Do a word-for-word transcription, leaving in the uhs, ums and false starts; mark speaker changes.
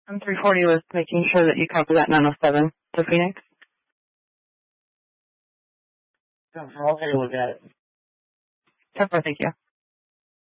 Speaker 1: I'm three forty was making sure that you copy that nine oh seven to Phoenix.
Speaker 2: I'll take a look at it.
Speaker 1: Thank you.